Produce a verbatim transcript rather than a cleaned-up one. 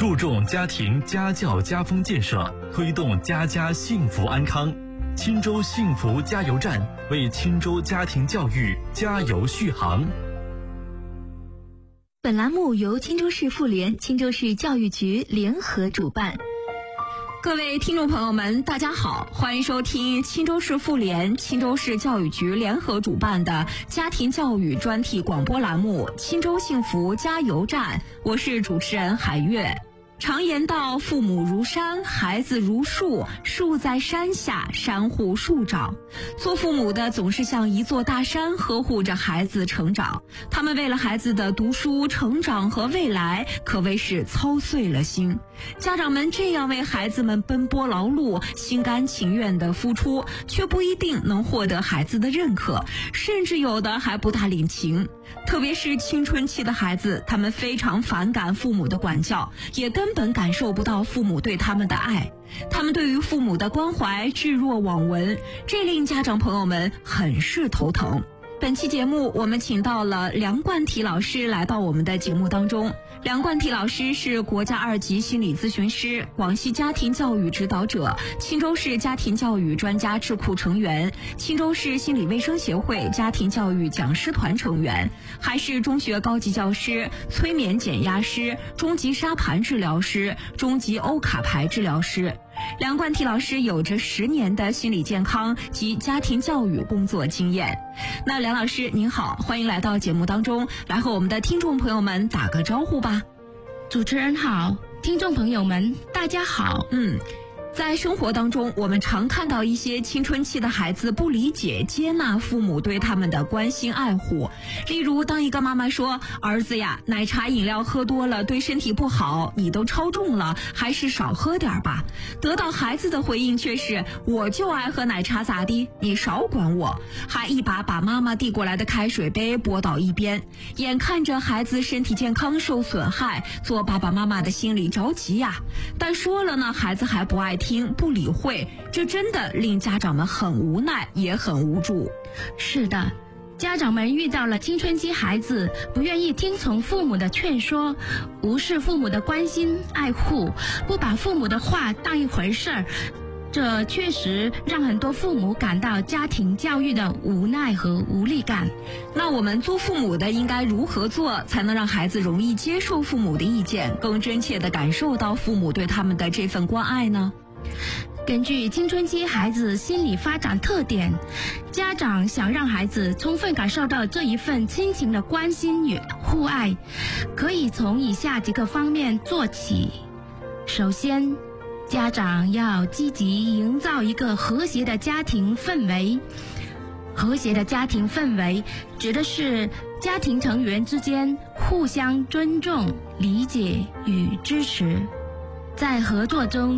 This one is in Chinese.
注重家庭家教家风建设，推动家家幸福安康。钦州幸福加油站为钦州家庭教育加油续航。 本栏目由钦州市妇联、钦州市教育局联合主办。 各位听众朋友们，大家好，欢迎收听钦州市妇联、钦州市教育局联合主办的家庭教育专题广播栏目《钦州幸福加油站》，我是主持人海月。常言道，父母如山，孩子如树，树在山下，山护树长。做父母的总是像一座大山，呵护着孩子成长。他们为了孩子的读书、成长和未来，可谓是操碎了心。家长们这样为孩子们奔波劳碌，心甘情愿地付出，却不一定能获得孩子的认可，甚至有的还不大领情。特别是青春期的孩子，他们非常反感父母的管教，也根本感受不到父母对他们的爱。他们对于父母的关怀置若罔闻，这令家长朋友们很是头疼。本期节目我们请到了梁冠体老师来到我们的节目当中。梁冠体老师是国家二级心理咨询师，广西家庭教育指导者，钦州市家庭教育专家智库成员，钦州市心理卫生协会家庭教育讲师团成员，还是中学高级教师、催眠减压师、中级沙盘治疗师、中级欧卡牌治疗师。梁冠体老师有着十年的心理健康及家庭教育工作经验。那梁老师您好，欢迎来到节目当中，来和我们的听众朋友们打个招呼吧。 主持人好，听众朋友们大家好。 嗯在生活当中，我们常看到一些青春期的孩子不理解、接纳父母对他们的关心爱护。例如，当一个妈妈说：“儿子呀，奶茶饮料喝多了对身体不好，你都超重了，还是少喝点吧。”得到孩子的回应却是：“我就爱喝奶茶，咋地？你少管我。”还一把把妈妈递过来的开水杯拨到一边。眼看着孩子身体健康受损害，做爸爸妈妈的心里着急呀。但说了呢，孩子还不爱听。听不理会，这真的令家长们很无奈，也很无助。 是的，家长们遇到了青春期孩子不愿意听从父母的劝说，无视父母的关心爱护，不把父母的话当一回事儿，这确实让很多父母感到家庭教育的无奈和无力感。 那我们做父母的应该如何做，才能让孩子容易接受父母的意见，更真切地感受到父母对他们的这份关爱呢？ 根据青春期孩子心理发展特点，家长想让孩子充分感受到这一份亲情的关心与互爱，可以从以下几个方面做起。首先，家长要积极营造一个和谐的家庭氛围。和谐的家庭氛围指的是家庭成员之间互相尊重、理解与支持，在合作中